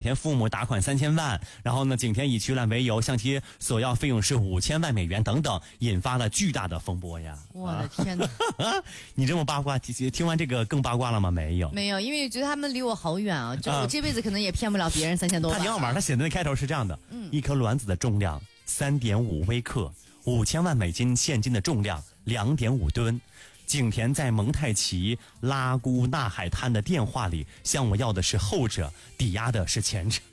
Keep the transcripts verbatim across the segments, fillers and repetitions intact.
田父母打款三千万，然后呢，景田以取卵为由向其索要费用是五千万美元等等，引发了巨大的风波呀！ 我的天哪！ 啊、你这么八卦，听完这个更八卦了吗？没有， 没有，因为觉得他们离我好远啊，就我这辈子可能也骗不了别人三千多万。 他挺好玩，他写的那开头是这样的：嗯，一颗卵子的重量三点五微克，五千万美金现金的重量两点五吨。景田在蒙太奇拉姑纳海滩的电话里向我要的是后者，抵押的是前者。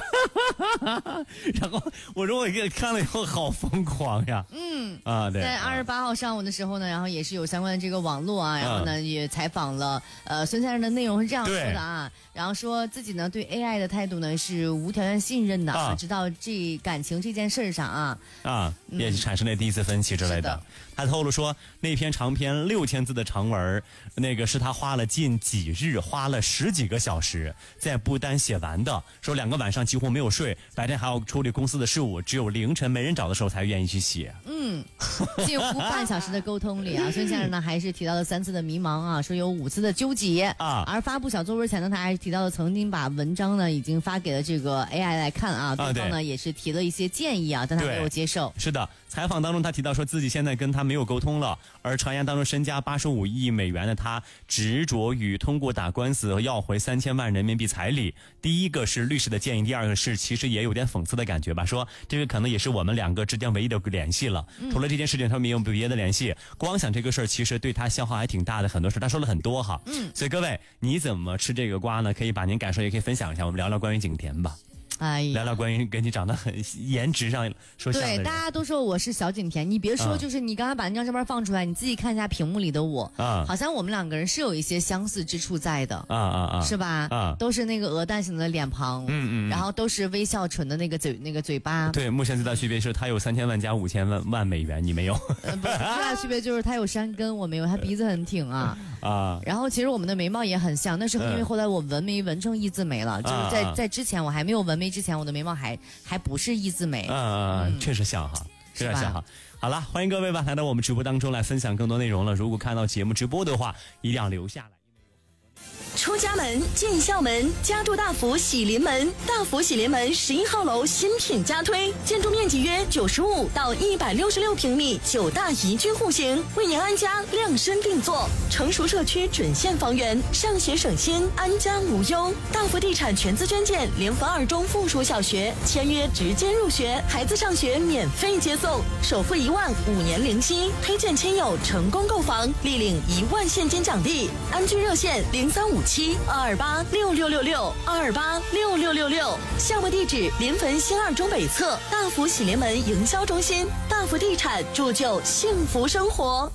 然后我说我看了以后好疯狂呀。嗯啊，对。 在二十八号上午的时候呢，然后也是有相关的这个网络啊，然后呢、嗯、也采访了呃孙先生的内容是这样说的啊，然后说自己呢对 A I 的态度呢是无条件信任的啊，直到这感情这件事上啊啊也产生了第一次分歧之类的。他透露说那篇长篇六千字的长文，那个是他花了近几日，花了十几个小时在不丹写完的。说两个晚上几乎没有睡，白天还要处理公司的事务，只有凌晨没人找的时候才愿意去写。嗯， 近乎半小时的沟通里啊，孙先生呢还是提到了三次的迷茫啊，说有五次的纠结啊。而发布小作文前呢，他还提到了曾经把文章呢已经发给了这个 A I 来看啊，对方呢、啊、也是提了一些建议啊，但他没有接受。 是的。采访当中他提到说自己现在跟他没有沟通了，而传言当中身家八十五亿美元的他执着于通过打官司要回三千万人民币彩礼。第一个是律师的建议，第二个是其实也有点讽刺的感觉吧，说这个可能也是我们两个之间唯一的联系了，除了这件事情他们也有别的联系，光想这个事儿其实对他消耗还挺大的，很多事他说了很多哈。嗯，所以各位你怎么吃这个瓜呢？可以把您感受也可以分享一下，我们聊聊关于景田吧。 哎呀， 聊聊关于跟你长得很颜值上说像的人。 对，大家都说我是小景田，你别说，就是你刚才把那张照片放出来，你自己看一下屏幕里的我啊，好像我们两个人是有一些相似之处在的啊啊啊，是吧？啊，都是那个鹅蛋型的脸庞，嗯嗯，然后都是微笑唇的那个嘴那个嘴巴。 对，目前最大区别是他有三千万加五千万万美元，你没有。 呃，不，最大区别就是他有山根，我没有，他鼻子很挺啊啊。然后其实我们的眉毛也很像，那是因为后来我纹眉纹成一字眉了，就是在在之前我还没有纹眉之前，我的眉毛还还不是一字眉。 嗯嗯，确实像哈，确实像哈。好了，欢迎各位吧来到我们直播当中来分享更多内容了。如果看到节目直播的话，一定要留下来。 出家门进校门，家住大福喜临门。大福喜临门十一号楼新品加推，建筑面积约九十五到一百六十六平米，九大宜居户型，为您安家量身定做。成熟社区准现房源，上学省心，安家无忧。大福地产全资捐建联合二中附属小学，签约直接入学，孩子上学免费接送，首付一万，五年零息。推荐亲友成功购房，立领一万现金奖励。安居热线零三五七二二八六六六六二二八六六六六，项目地址临汾新二中北侧大福喜临门营销中心。大福地产铸就幸福生活。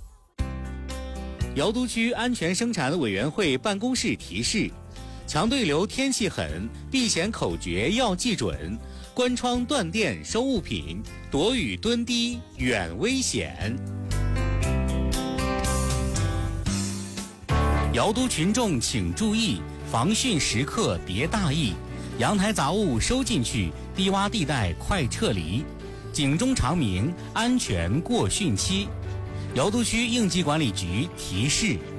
瑶都区安全生产委员会办公室提示：强对流天气狠，避险口诀要记准，关窗断电收物品，躲雨蹲低远危险。瑶都群众请注意，防汛时刻别大意，阳台杂物收进去，低洼地带快撤离，警钟长鸣，安全过汛期。瑶都区应急管理局提示。